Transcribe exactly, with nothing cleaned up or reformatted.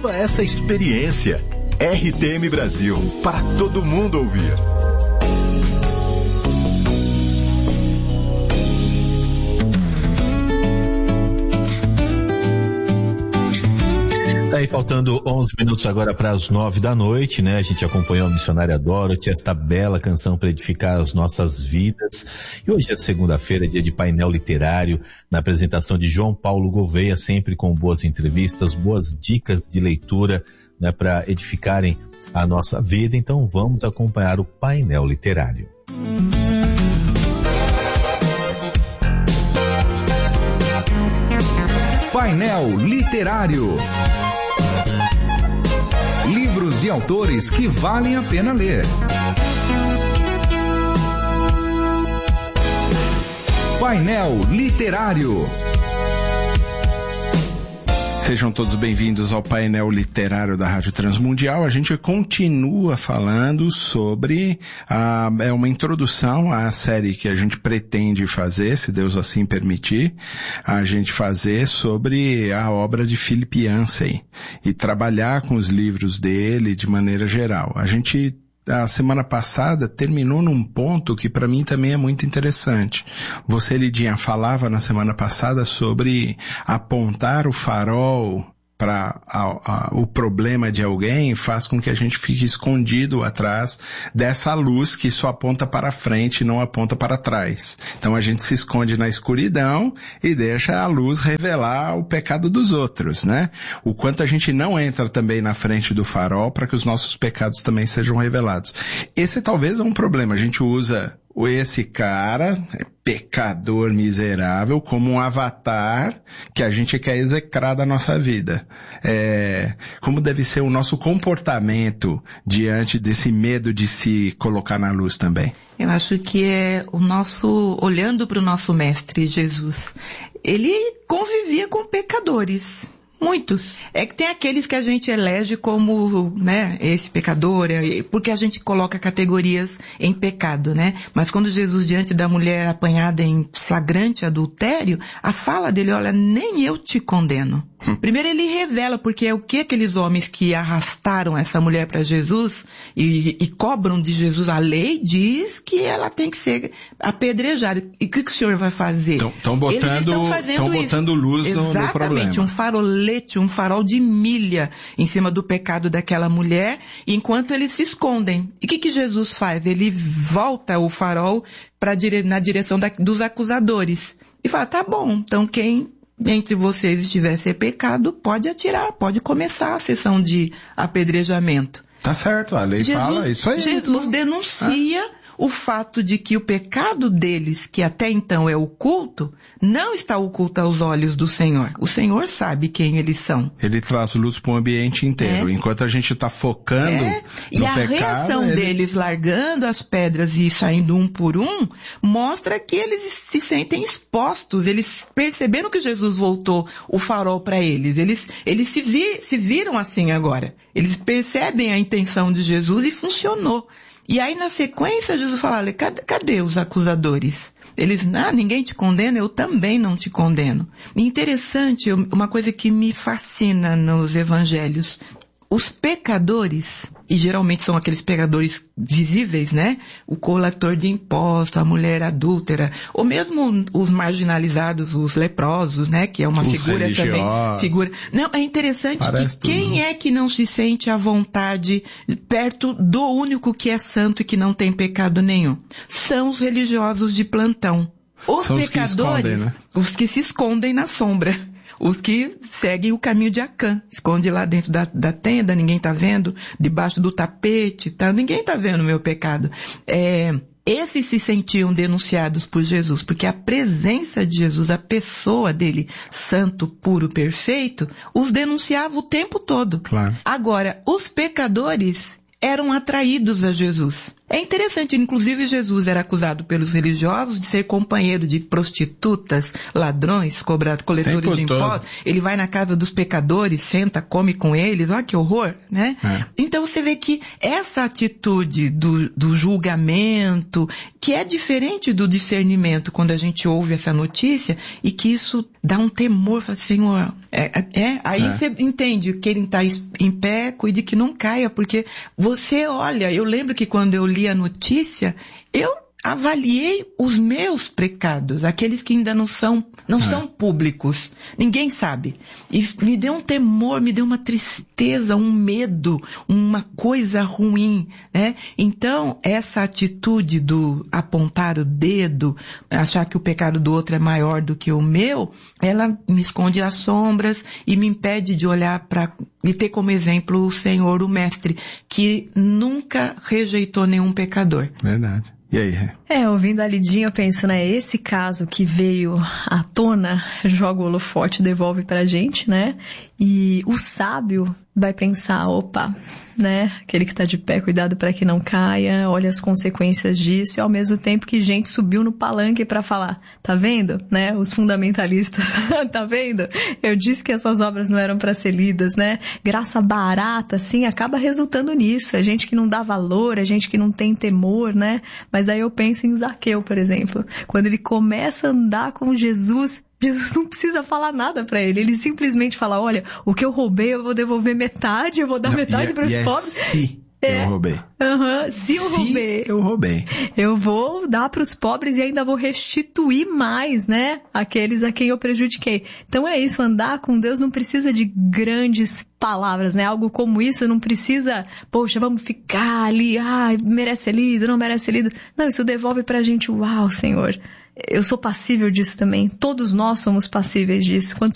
Viva essa experiência. R T M Brasil, para todo mundo ouvir. Tá aí faltando onze minutos agora para as nove da noite, né? A gente acompanhou a missionária Dorothy, esta bela canção para edificar as nossas vidas. E hoje é segunda-feira, dia de painel literário, na apresentação de João Paulo Gouveia, sempre com boas entrevistas, boas dicas de leitura, né, para edificarem a nossa vida. Então vamos acompanhar o painel literário. Painel literário. Livros e autores que valem a pena ler. Painel literário. Sejam todos bem-vindos ao painel literário da Rádio Transmundial. A gente continua falando sobre a, é uma introdução à série que a gente pretende fazer, se Deus assim permitir, a gente fazer sobre a obra de Philip Yancey e trabalhar com os livros dele de maneira geral. A gente a semana passada terminou num ponto que para mim também é muito interessante. Você, Lidinha, falava na semana passada sobre apontar o farol para o problema de alguém faz com que a gente fique escondido atrás dessa luz que só aponta para frente e não aponta para trás. Então a gente se esconde na escuridão e deixa a luz revelar o pecado dos outros, né? O quanto a gente não entra também na frente do farol para que os nossos pecados também sejam revelados. Esse talvez é um problema. A gente usa esse cara, pecador miserável, como um avatar que a gente quer execrar da nossa vida. É, como deve ser o nosso comportamento diante desse medo de se colocar na luz também? Eu acho que é o nosso, olhando para o nosso mestre Jesus, ele convivia com pecadores. Muitos. É que tem aqueles que a gente elege como, né, esse pecador, porque a gente coloca categorias em pecado, né? Mas quando Jesus, diante da mulher apanhada em flagrante adultério, a fala dele, olha, nem eu te condeno. Primeiro ele revela, porque é o que aqueles homens que arrastaram essa mulher para Jesus e, e cobram de Jesus, a lei diz que ela tem que ser apedrejada. E o que, que o senhor vai fazer? Estão botando, botando luz no, no problema. Exatamente, um farolete, um farol de milha em cima do pecado daquela mulher, enquanto eles se escondem. E o que, que Jesus faz? Ele volta o farol pra dire... na direção da... dos acusadores. E fala, tá bom, então quem entre vocês estiver ser pecado, pode atirar, pode começar a sessão de apedrejamento. Tá certo, a lei Jesus, fala isso aí. Jesus denuncia ah. o fato de que o pecado deles, que até então é oculto, não está oculto aos olhos do Senhor. O Senhor sabe quem eles são. Ele traz luz para o ambiente inteiro. É. Enquanto a gente está focando é. no e a pecado... reação ele... deles largando as pedras e saindo um por um, mostra que eles se sentem expostos. Eles perceberam que Jesus voltou o farol para eles. Eles, eles se, vi, se viram assim agora. Eles percebem a intenção de Jesus e funcionou. E aí na sequência Jesus fala, olha, cadê, cadê os acusadores? Eles, ah, ninguém te condena, eu também não te condeno. E interessante, uma coisa que me fascina nos evangelhos, os pecadores, e geralmente são aqueles pecadores visíveis, né? O coletor de impostos, a mulher adúltera, ou mesmo os marginalizados, os leprosos, né? Que é uma os figura religiosos. também. Figura. Não, é interessante Parece que quem tudo. é que não se sente à vontade perto do único que é santo e que não tem pecado nenhum? São os religiosos de plantão. Os são pecadores, os que, escondem, né? os que se escondem na sombra. Os que seguem o caminho de Acã. Esconde lá dentro da, da tenda, ninguém tá vendo. Debaixo do tapete, tá? Ninguém tá vendo o meu pecado. É, esses se sentiam denunciados por Jesus, porque a presença de Jesus, a pessoa dele, santo, puro, perfeito, os denunciava o tempo todo. Claro. Agora, os pecadores eram atraídos a Jesus. É interessante, inclusive Jesus era acusado pelos religiosos de ser companheiro de prostitutas, ladrões, cobra, coletores Tempo de impostos. Ele vai na casa dos pecadores, senta, come com eles, olha que horror, né? É. Então você vê que essa atitude do, do julgamento, que é diferente do discernimento quando a gente ouve essa notícia, e que isso dá um temor, fala, Senhor, é, é, aí é. Você entende que ele está em pé, cuide que não caia, porque você olha, eu lembro que quando eu li a notícia, eu avaliei os meus pecados, aqueles que ainda não são, não é. são públicos. Ninguém sabe. E me deu um temor, me deu uma tristeza, um medo, uma coisa ruim, né? Então, essa atitude do apontar o dedo, achar que o pecado do outro é maior do que o meu, ela me esconde as sombras e me impede de olhar para e ter como exemplo o Senhor, o Mestre, que nunca rejeitou nenhum pecador. Verdade. E aí? É, ouvindo a Lidinha, eu penso, né, esse caso que veio à tona, joga o holofote, devolve pra gente, né, e o sábio vai pensar, opa, né, aquele que tá de pé, cuidado para que não caia, olha as consequências disso, e ao mesmo tempo que gente subiu no palanque para falar, tá vendo, né, os fundamentalistas, tá vendo? Eu disse que essas obras não eram para ser lidas, né, graça barata, assim, acaba resultando nisso, é gente que não dá valor, é gente que não tem temor, né, mas aí eu penso em Zaqueu, por exemplo, quando ele começa a andar com Jesus, Jesus não precisa falar nada pra ele, ele simplesmente fala, olha, o que eu roubei eu vou devolver metade, eu vou dar não, metade para os é pobres. Se é. eu roubei. Uhum, se eu se roubei. eu roubei. Eu vou dar para os pobres e ainda vou restituir mais, né, aqueles a quem eu prejudiquei. Então é isso, andar com Deus não precisa de grandes palavras, né, algo como isso não precisa, poxa, vamos ficar ali, ah, merece ser lido, não merece ser lido. Não, isso devolve pra gente, uau, Senhor. Eu sou passível disso também. Todos nós somos passíveis disso. Quanto